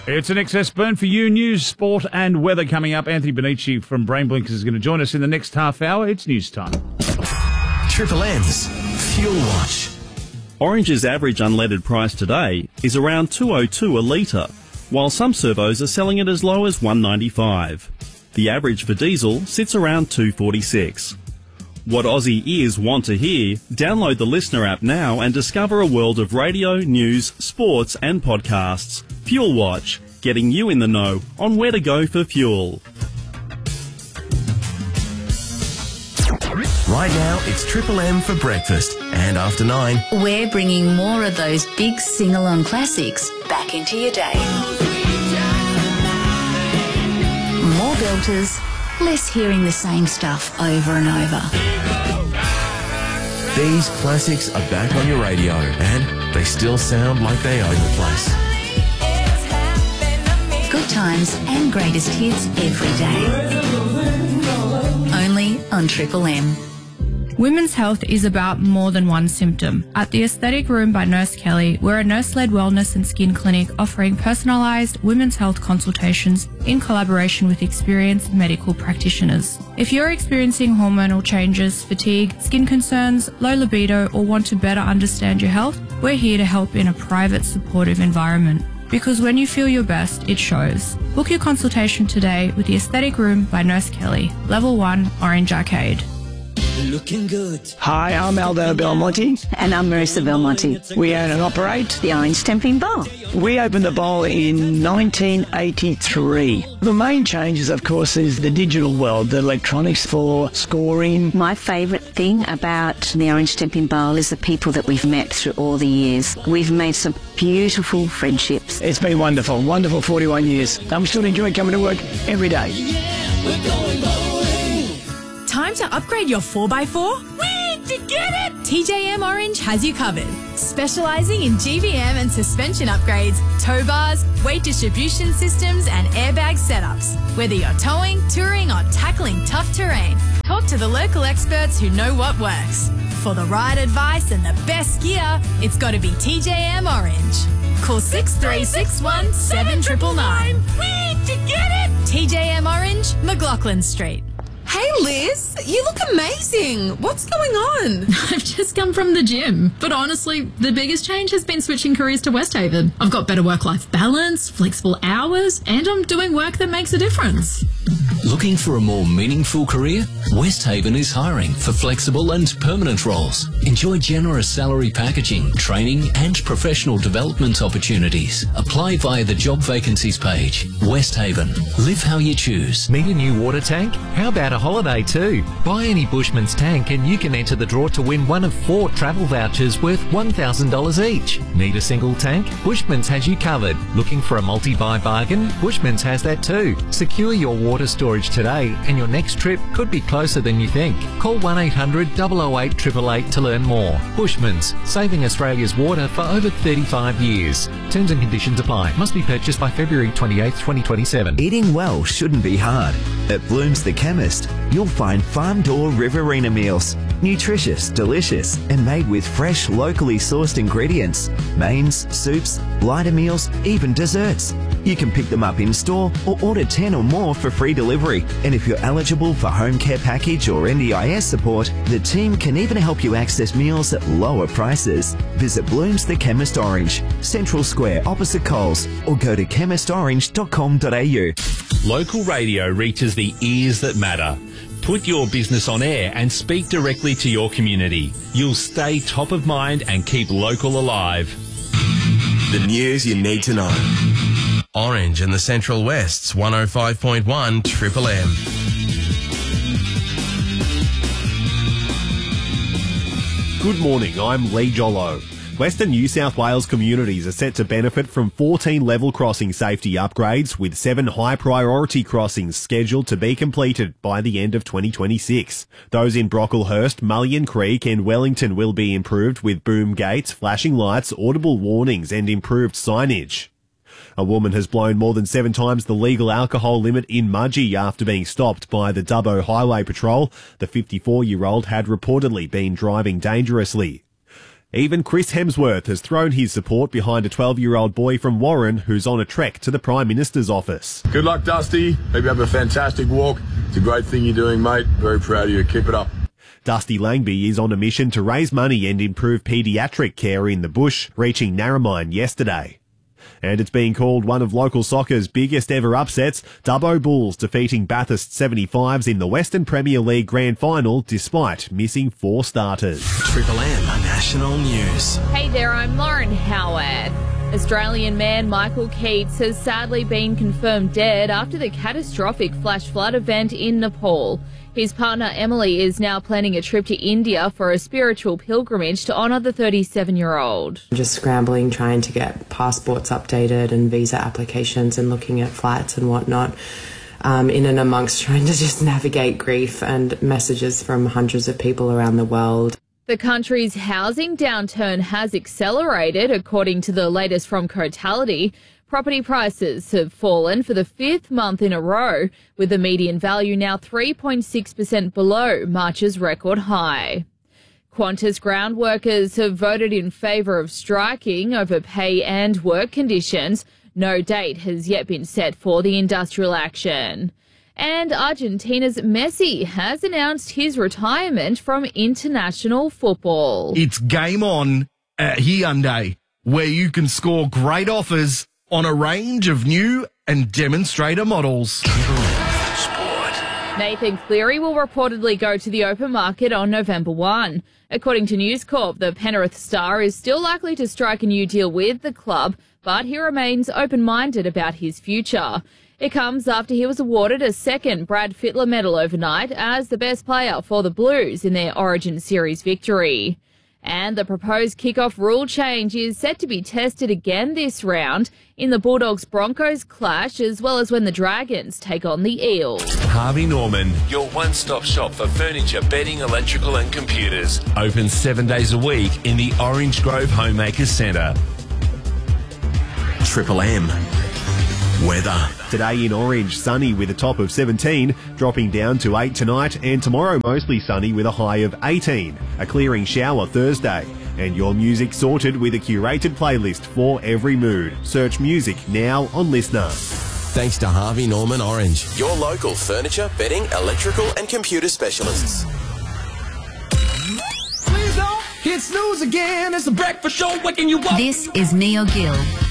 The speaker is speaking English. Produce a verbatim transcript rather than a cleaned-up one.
It's an excess burn for you. News, sport and weather coming up. Anthony Benici from Brain Blinkers is going to join us in the next half hour. It's news time. Triple M's Fuel Watch. Orange's average unleaded price today is around two oh two a litre, while some servos are selling it as low as one ninety-five. The average for diesel sits around two forty-six. What Aussie ears want to hear? Download the Listener app now and discover a world of radio, news, sports and podcasts. Fuel Watch, getting you in the know on where to go for fuel. Right now, it's Triple M for breakfast. And after nine, we're bringing more of those big sing-along classics back into your day. More belters, less hearing the same stuff over and over. These classics are back on your radio, and they still sound like they own the place. Good times and greatest hits every day. Only on Triple M. Women's health is about more than one symptom. At the Aesthetic Room by Nurse Kelly, we're a nurse-led wellness and skin clinic offering personalised women's health consultations in collaboration with experienced medical practitioners. If you're experiencing hormonal changes, fatigue, skin concerns, low libido, or want to better understand your health, we're here to help in a private, supportive environment. Because when you feel your best, it shows. Book your consultation today with the Aesthetic Room by Nurse Kelly, Level one, Orange Arcade. Looking good. Hi, I'm Aldo Belmonte. And I'm Marissa Belmonte. We own and operate the Orange Temping Bar. We opened the bar in nineteen eighty-three. The main changes, of course, is the digital world, the electronics for scoring. My favourite thing about the Orange Temping Bar is the people that we've met through all the years. We've made some beautiful friendships. It's been wonderful, wonderful forty-one years. And we still enjoy coming to work every day. Yeah, we're going bowling. Time to upgrade your four by four? Wait, to get it! T J M Orange has you covered. Specialising in G V M and suspension upgrades, tow bars, weight distribution systems and airbag setups. Whether you're towing, touring or tackling tough terrain, talk to the local experts who know what works. For the right advice and the best gear, it's got to be T J M Orange. Call six three six one, seven nine nine nine. Wait, to get it! T J M Orange, McLaughlin Street. Hey Liz, you look amazing. What's going on? I've just come from the gym. But honestly, the biggest change has been switching careers to Westhaven. I've got better work-life balance, flexible hours, and I'm doing work that makes a difference. Looking for a more meaningful career? Westhaven is hiring for flexible and permanent roles. Enjoy generous salary packaging, training and professional development opportunities. Apply via the job vacancies page. Westhaven. Live how you choose. Need a new water tank? How about a holiday too? Buy any Bushman's tank and you can enter the draw to win one of four travel vouchers worth one thousand dollars each. Need a single tank? Bushman's has you covered. Looking for a multi-buy bargain? Bushman's has that too. Secure your water storage today and your next trip could be closer than you think. Call one eight hundred, double oh eight, eight eight eight to learn more. Bushman's, saving Australia's water for over thirty-five years. Terms and conditions apply. Must be purchased by February twenty-eighth, twenty twenty-seven. Eating well shouldn't be hard. At Bloom's The Chemist, you'll find farm-door Riverina meals. Nutritious, delicious, and made with fresh, locally sourced ingredients. Mains, soups, lighter meals, even desserts. You can pick them up in-store or order ten or more for free delivery. And if you're eligible for home care package or N D I S support, the team can even help you access meals at lower prices. Visit Bloom's The Chemist Orange, Central Square opposite Coles, or go to chemist orange dot com dot a u. Local radio reaches the ears that matter. Put your business on air and speak directly to your community. You'll stay top of mind and keep local alive. The news you need to know. Orange and the Central West's one oh five point one Triple M. Good morning, I'm Lee Jollo. Western New South Wales communities are set to benefit from fourteen level crossing safety upgrades, with seven high priority crossings scheduled to be completed by the end of twenty twenty-six. Those in Brocklehurst, Mullion Creek and Wellington will be improved with boom gates, flashing lights, audible warnings and improved signage. A woman has blown more than seven times the legal alcohol limit in Mudgee after being stopped by the Dubbo Highway Patrol. The fifty-four-year-old had reportedly been driving dangerously. Even Chris Hemsworth has thrown his support behind a twelve-year-old boy from Warren who's on a trek to the Prime Minister's office. Good luck, Dusty. Hope you have a fantastic walk. It's a great thing you're doing, mate. Very proud of you. Keep it up. Dusty Langby is on a mission to raise money and improve paediatric care in the bush, reaching Narromine yesterday. And it's being called one of local soccer's biggest ever upsets, Dubbo Bulls defeating Bathurst seventy-fives in the Western Premier League Grand Final despite missing four starters. Triple M National News. Hey there, I'm Lauren Howard. Australian man Michael Keats has sadly been confirmed dead after the catastrophic flash flood event in Nepal. His partner Emily is now planning a trip to India for a spiritual pilgrimage to honour the thirty-seven-year-old. Just scrambling, trying to get passports updated and visa applications and looking at flights and whatnot, um, in and amongst trying to just navigate grief and messages from hundreds of people around the world. The country's housing downturn has accelerated, according to the latest from Cotality. Property prices have fallen for the fifth month in a row, with the median value now three point six percent below March's record high. Qantas ground workers have voted in favour of striking over pay and work conditions. No date has yet been set for the industrial action. And Argentina's Messi has announced his retirement from international football. It's game on at Hyundai, where you can score great offers on a range of new and demonstrator models. Nathan Cleary will reportedly go to the open market on November first. According to News Corp, the Penrith star is still likely to strike a new deal with the club, but he remains open-minded about his future. It comes after he was awarded a second Brad Fittler medal overnight as the best player for the Blues in their Origin Series victory. And the proposed kickoff rule change is set to be tested again this round in the Bulldogs-Broncos clash, as well as when the Dragons take on the Eels. Harvey Norman, your one-stop shop for furniture, bedding, electrical and computers. Open seven days a week in the Orange Grove Homemakers Centre. Triple M weather. Today in Orange, sunny with a top of seventeen, dropping down to eight tonight, and tomorrow mostly sunny with a high of eighteen. A clearing shower Thursday. And your music sorted with a curated playlist for every mood. Search music now on Listener. Thanks to Harvey Norman Orange, your local furniture, bedding, electrical and computer specialists. Please don't hit snooze again. It's the breakfast show waking you up. This is Neil Gill.